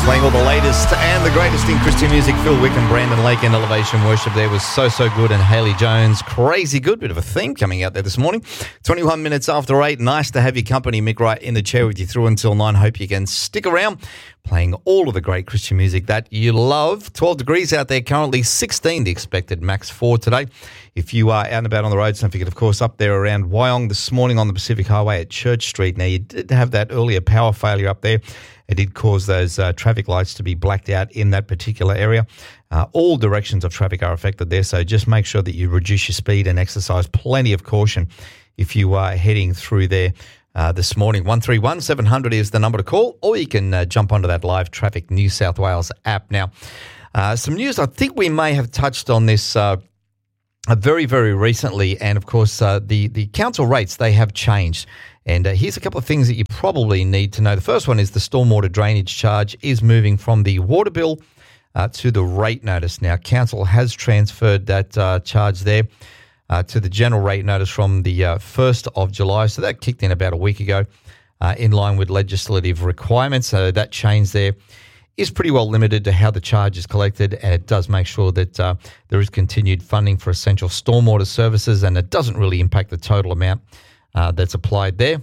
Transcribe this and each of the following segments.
Playing all the latest and the greatest in Christian music. Phil Wick and Brandon Lake and Elevation Worship there was so good. And Haley Jones, crazy good. Bit of a theme coming out there this morning. 21 minutes after 8. Nice to have your company. Mick Wright in the chair with you through until 9. Hope you can stick around. Playing all of the great Christian music that you love. 12 degrees out there currently, 16 the expected max for today. If you are out and about on the roads, don't forget, of course, up there around Wyong this morning on the Pacific Highway at Church Street. Now, you did have that earlier power failure up there. It did cause those traffic lights to be blacked out in that particular area. All directions of traffic are affected there, so just make sure that you reduce your speed and exercise plenty of caution if you are heading through there this morning. 131 700 is the number to call, or you can jump onto that Live Traffic New South Wales app. Now, some news, I think we may have touched on this very, very recently, and of course the council rates, they have changed. And here's a couple of things that you probably need to know. The first one is the stormwater drainage charge is moving from the water bill to the rate notice. Now, council has transferred that charge there to the general rate notice from the 1st of July. So that kicked in about a week ago in line with legislative requirements. So that change there is pretty well limited to how the charge is collected, and it does make sure that there is continued funding for essential stormwater services, and it doesn't really impact the total amount that's applied there.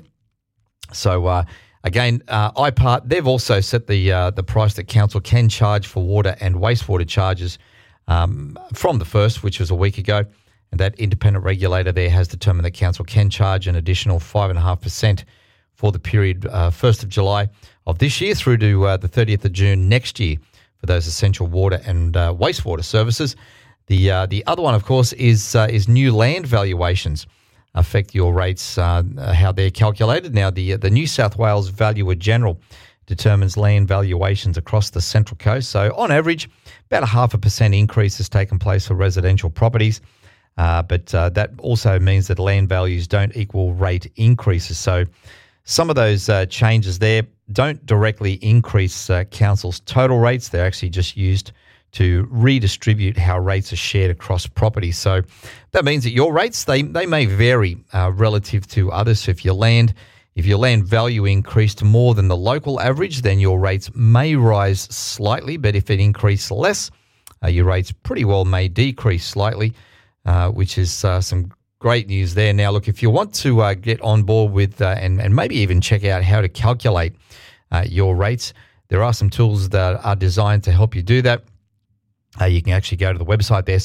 So, again, IPART, they've also set the price that council can charge for water and wastewater charges from the 1st, which was a week ago. And that independent regulator there has determined that council can charge an additional 5.5% for the period 1st of July of this year through to the 30th of June next year for those essential water and wastewater services. The other one, of course, is new land valuations affect your rates, how they're calculated. Now, the New South Wales Valuer General determines land valuations across the Central Coast. So, on average, about a 0.5% increase has taken place for residential properties. But that also means that land values don't equal rate increases. So, some of those changes there don't directly increase council's total rates. They're actually just used to redistribute how rates are shared across properties. So that means that your rates, they may vary relative to others. So if your land value increased more than the local average, then your rates may rise slightly. But if it increased less, your rates pretty well may decrease slightly, which is some great news there. Now, look, if you want to get on board with and maybe even check out how to calculate your rates, there are some tools that are designed to help you do that. You can actually go to the website there,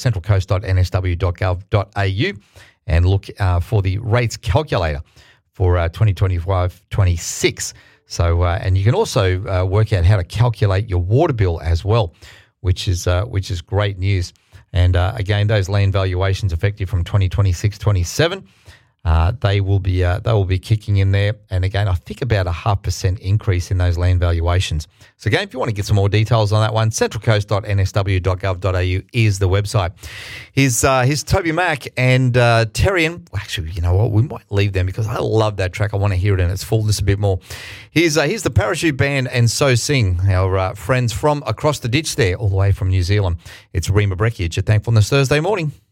centralcoast.nsw.gov.au, and look for the rates calculator for 2025-26. So, and you can also work out how to calculate your water bill as well, which is great news. And again, those land valuations effective from 2026-27, they will be kicking in there. And again, I think about a 0.5% increase in those land valuations. So again, if you want to get some more details on that one, centralcoast.nsw.gov.au is the website. Here's Toby Mac and Terrian. Actually, you know what? We might leave them because I love that track. I want to hear it in its fullness a bit more. Here's the Parachute Band and So Sing, our friends from across the ditch there, all the way from New Zealand. It's Rima Breccia at Thankfulness Thursday morning.